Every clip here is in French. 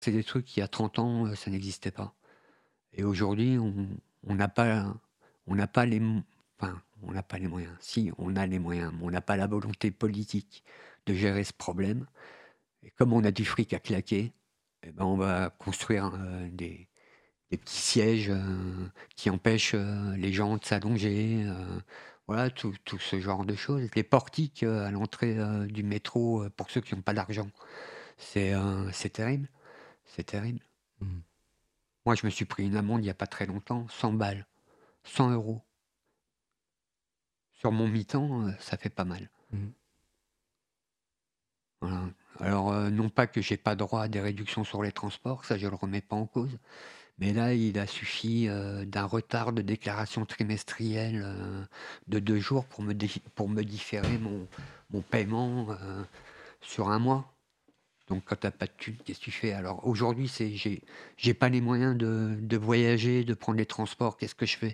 C'est des trucs, il y a 30 ans, ça n'existait pas et aujourd'hui, on n'a pas on n'a pas les m enfin, on n'a pas les moyens. Si, on a les moyens, mais on n'a pas la volonté politique de gérer ce problème et comme on a du fric à claquer et ben, on va construire, des petits sièges, qui empêchent, les gens de s'allonger, voilà, tout ce genre de choses. Les portiques, à l'entrée, du métro, pour ceux qui ont pas d'argent, c'est terrible, c'est terrible. Mmh. Moi, je me suis pris une amende il y a pas très longtemps, 100 balles, 100 € sur mon mi-temps, ça fait pas mal. Mmh. Voilà. Alors, non pas que j'ai pas droit à des réductions sur les transports, ça je le remets pas en cause, mais là, il a suffi, d'un retard de déclaration trimestrielle, de 2 jours pour me différer mon paiement, sur un mois. Donc quand tu as pas de thunes, qu'est-ce que tu fais? Alors aujourd'hui, j'ai pas les moyens de voyager, de prendre les transports, qu'est-ce que je fais?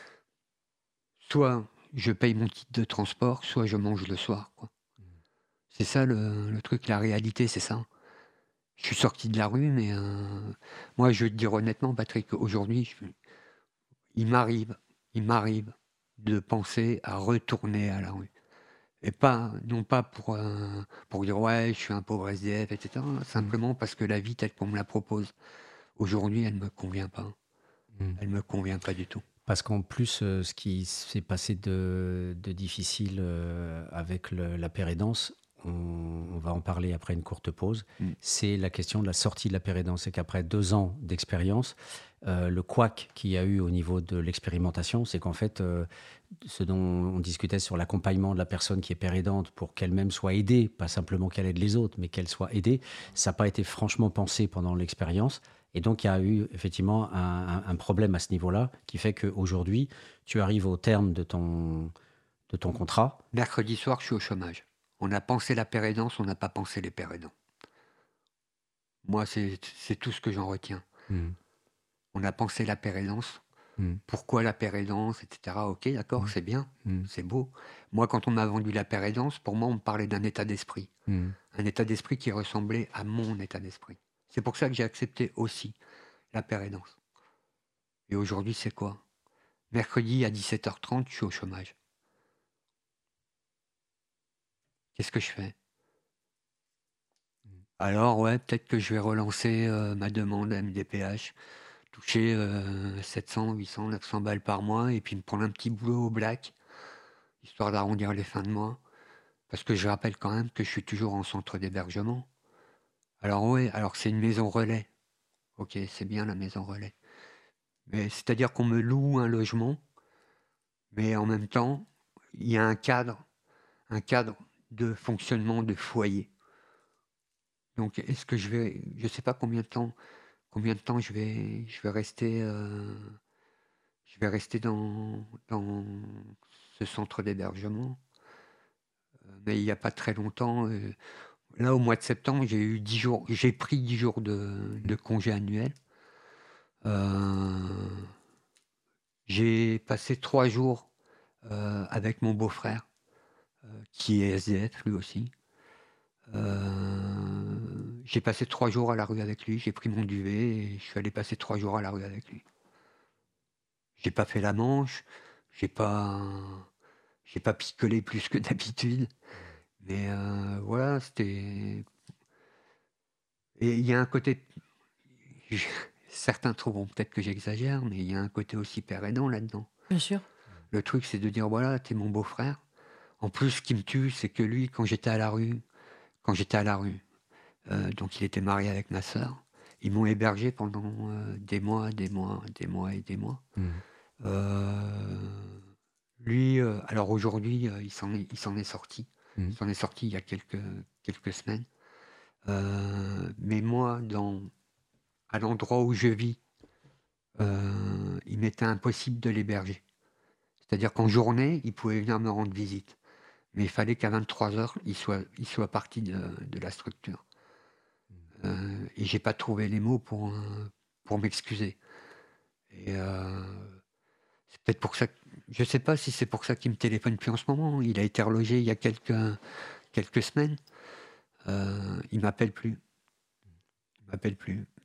Soit je paye mon titre de transport, soit je mange le soir, quoi. C'est ça le truc, la réalité, c'est ça. Je suis sorti de la rue, mais moi, je vais te dire honnêtement, Patrick, aujourd'hui, il m'arrive il m'arrive de penser à retourner à la rue et pas non pas pour dire: «Ouais, je suis un pauvre SDF» et cetera, Mmh. simplement parce que la vie telle qu'on me la propose, aujourd'hui, elle me convient pas. Mmh. Elle me convient pas du tout. Parce qu'en plus, ce qui s'est passé de difficile, avec la pérédance, on va en parler après une courte pause, Mmh. c'est la question de la sortie de la pérédance. C'est qu'après 2 ans d'expérience, le couac qu'il y a eu au niveau de l'expérimentation, c'est qu'en fait, ce dont on discutait sur l'accompagnement de la personne qui est pérédante pour qu'elle-même soit aidée, pas simplement qu'elle aide les autres, mais qu'elle soit aidée, ça n'a pas été franchement pensé pendant l'expérience. Et donc, il y a eu effectivement un problème à ce niveau-là qui fait qu'aujourd'hui, tu arrives au terme de ton contrat. Mercredi soir, je suis au chômage. On a pensé la pérédance, on n'a pas pensé les pérédants. Moi, c'est tout ce que j'en retiens. Mmh. On a pensé la pérédance. Mmh. Pourquoi la pérédance et cetera? OK, d'accord, Mmh. c'est bien, Mmh. c'est beau. Moi, quand on m'a vendu la pérédance, pour moi, on me parlait d'un état d'esprit. Mmh. Un état d'esprit qui ressemblait à mon état d'esprit. C'est pour ça que j'ai accepté aussi la pérédance. Et aujourd'hui, c'est quoi? Mercredi à 17h30, je suis au chômage. Qu'est-ce que je fais? Mmh. Alors ouais, peut-être que je vais relancer, ma demande MDPH, toucher, 700, 800, 900 balles par mois et puis me prendre un petit boulot au black, histoire d'arrondir les fins de mois. Parce que je rappelle quand même que je suis toujours en centre d'hébergement. Alors ouais, alors c'est une maison relais. OK, c'est bien la maison relais. Mais c'est-à-dire qu'on me loue un logement, mais en même temps, il y a un cadre de fonctionnement de foyer. Donc est-ce que je sais pas combien de temps je vais rester, dans ce centre d'hébergement. Mais il y a pas très longtemps, là au mois de septembre, j'ai pris 10 jours de congé annuel. Heu, j'ai passé 3 jours, avec mon beau-frère, qui est SDF lui aussi. J'ai passé 3 jours à la rue avec lui, j'ai pris mon duvet et je suis allé passer 3 jours à la rue avec lui. J'ai pas fait la manche, j'ai pas j'ai pas picolé plus que d'habitude, mais voilà, c'était et il y a un côté j certains trouveront peut-être que j'exagère, mais il y a un côté aussi père aidant là-dedans. Bien sûr. Le truc, c'est de dire: «Voilà, tu es mon beau-frère». En plus, ce qui me tue, c'est que lui, quand j'étais à la rue, donc il était marié avec ma sœur, ils m'ont hébergé pendant, des mois, des mois, des mois et des mois. Mmh. Heu, lui, alors aujourd'hui, il s'en est sorti. Mmh. Il s'en est sorti il y a quelques semaines. Mais moi, à l'endroit où je vis, il m'était impossible de l'héberger. C'est-à-dire qu'en journée, il pouvait venir me rendre visite, mais il fallait qu'à 23h, il soit parti de la structure. Et j'ai pas trouvé les mots pour m'excuser et c'est peut-être pour ça que je sais pas si c'est pour ça qu'il me téléphone plus en ce moment. Il a été relogé il y a quelques semaines, il m'appelle plus. rappelle plus.